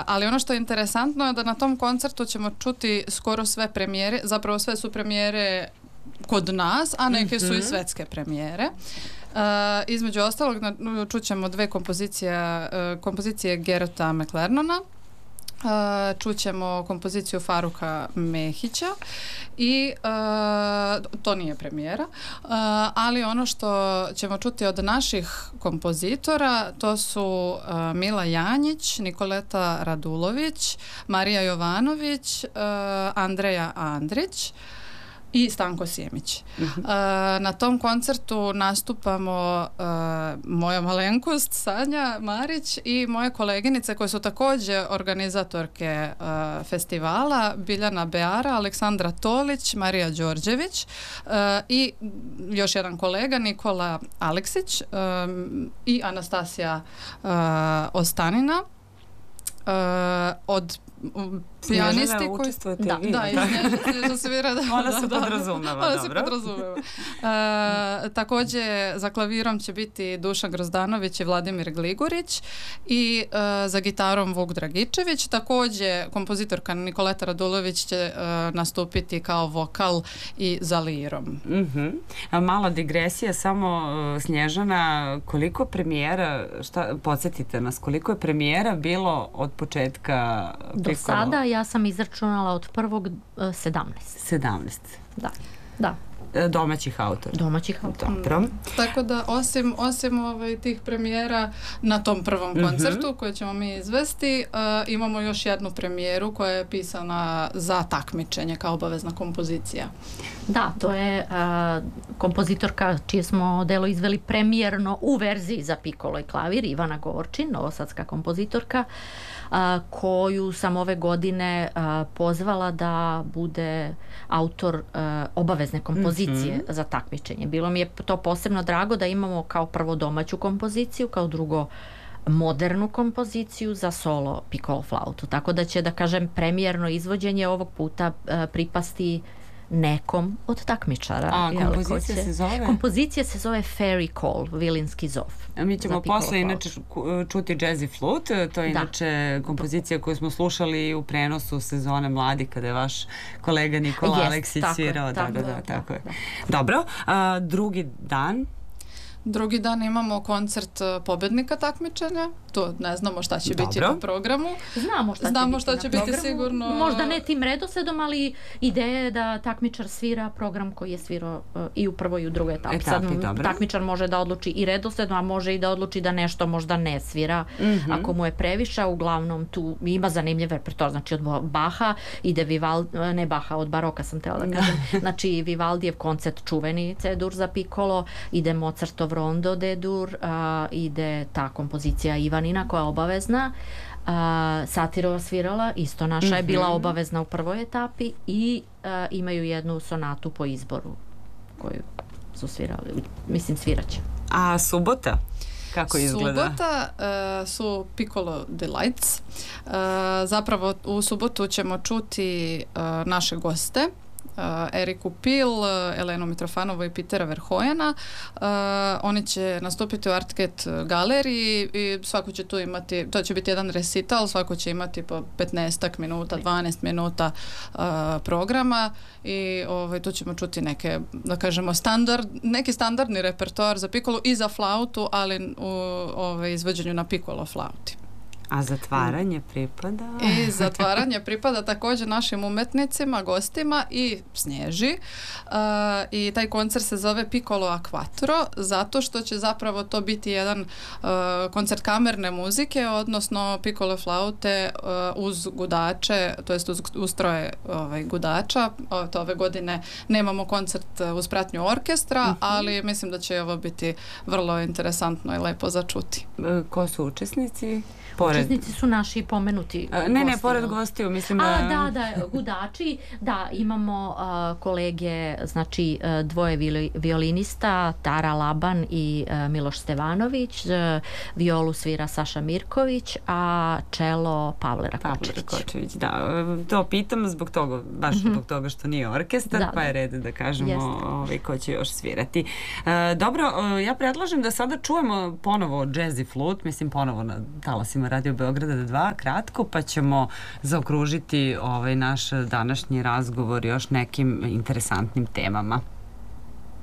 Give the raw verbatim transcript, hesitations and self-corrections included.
ali ono što je interesantno je da na tom koncertu ćemo čuti skoro sve premijere, zapravo sve su premijere kod nas, a neke su i svetske premijere. Uh, između ostalog čućemo dve kompozicije, uh, kompozicije Gerota McLernona. Uh, čućemo kompoziciju Faruka Mehića i uh, to nije premijera, uh, ali ono što ćemo čuti od naših kompozitora to su uh, Mila Janjić, Nikoleta Radulović, Marija Jovanović, uh, Andreja Andrić i Stanko Sjemić. Uh-huh. Uh, na tom koncertu nastupamo uh, moja malenkost Sanja Marić i moje koleginice koje su također organizatorke uh, festivala, Biljana Beara, Aleksandra Tolić, Marija Đorđević uh, i još jedan kolega Nikola Aleksić um, i Anastasija uh, Ostanina. Uh, od pijanisti koji učestvujete da, vi. Da, i Snježana svira. Da, ona da, se da, podrazumeva, ona dobro. se podrazumeva. Uh, također za klavirom će biti Dušan Grozdanović i Vladimir Gligorić i uh, za gitarom Vuk Dragičević. Također kompozitorka Nikoleta Radulović će uh, nastupiti kao vokal i za lirom. Uh-huh. A mala digresija, samo uh, Snježana, koliko premijera, šta, podsjetite nas, koliko je premijera bilo od početka do sada? Ja sam izračunala od prvog uh, sedamnaest. sedamnaest. Da, da. Domaćih autora. Domaćih autora. Dobro. Mm. Tako da osim, osim ovaj, tih premijera na tom prvom mm-hmm. koncertu koje ćemo mi izvesti, uh, imamo još jednu premijeru koja je pisana za takmičenje kao obavezna kompozicija. Da, to je uh, kompozitorka čije smo delo izveli premijerno u verziji za pikolo i klavir, Ivana Gorčin, novosadska kompozitorka, uh, koju sam ove godine uh, pozvala da bude autor uh, obavezne kompozicije mm-hmm. za takmičenje. Bilo mi je to posebno drago da imamo kao prvo domaću kompoziciju, kao drugo modernu kompoziciju za solo piccolo flautu. Tako da će, da kažem, premijerno izvođenje ovog puta uh, pripasti nekom od takmičara. A kompozicija će... se zove? Kompozicija se zove Fairy Call, Vilinski zov. A mi ćemo posle inače čuti Jazzy Flute, to je da. Inače kompozicija koju smo slušali u prenosu sezone Mladi kada je vaš kolega Nikola yes, Aleksić svirao. Da, da, da, tako je. Dobro, a, drugi dan? Drugi dan imamo koncert pobednika takmičenja. To ne znamo šta će Dobro. biti na programu. Znamo šta Znamo će šta biti, će biti biti sigurno. Možda ne tim redosledom, ali ideja je da takmičar svira program koji je svirao uh, i u prvoj i u drugoj etapi. Sad dobro. Takmičar može da odluči i redosledom, a može i da odluči da nešto možda ne svira. Mm-hmm. Ako mu je previša, uglavnom tu ima zanimljiv repertoar. Znači od Baha ide Vivaldi, ne Baha, od baroka sam tela da kažem. Znači Vivaldijev koncert čuveni C-dur za pikolo, ide Mozartov rondo D-dur, uh, ide ta kompozicija Ivanina koja je obavezna. Uh, Satirova svirala, isto naša mm-hmm. je bila obavezna u prvoj etapi i uh, imaju jednu sonatu po izboru koju su svirali, mislim sviraće. A subota? Kako izgleda? Subota uh, su Piccolo Delights. Uh, zapravo u subotu ćemo čuti uh, naše goste. Uh, Eriku Pil, uh, Elenu Mitrofanovu i Pitera Verhojena. Uh, oni će nastupiti u Artket galeriji i svako će tu imati, to će biti jedan recital, svako će imati po petnaest minuta, dvanaest minuta uh, programa i ovaj, tu ćemo čuti neke, da kažemo, standard, neki standardni repertoar za pikolo i za flautu, ali u ovaj, izvođenju na pikolo flauti. A zatvaranje pripada? I zatvaranje pripada također našim umetnicima, gostima i Snježi. Uh, I taj koncert se zove Piccolo a Quattro, zato što će zapravo to biti jedan uh, koncert kamerne muzike, odnosno piccolo flaute uh, uz gudače, to jest uz ustroje ovaj, gudača. O, to ove godine nemamo koncert uz pratnju orkestra, uh-huh. ali mislim da će ovo biti vrlo interesantno i lepo za čuti. Ko su učesnici? Pored... Učesnici su naši pomenuti a, ne, ne, pored gostiju, mislim... A, da, da, gudači, da, imamo uh, kolege, znači uh, dvoje violi, violinista, Tara Laban i uh, Miloš Stevanović, uh, violu svira Saša Mirković, a čelo Pavle Rakočević. Pavle Rakočević, da, to pitam zbog toga, baš mm-hmm. zbog toga što nije orkestar, da, pa je red da kažemo ovaj, ko će još svirati. Uh, dobro, uh, ja predlažem da sada čujemo ponovo Jazzy Flute, mislim ponovo na talasima Radio Radio Beograda dva, kratko, pa ćemo zaokružiti ovaj naš današnji razgovor još nekim interesantnim temama.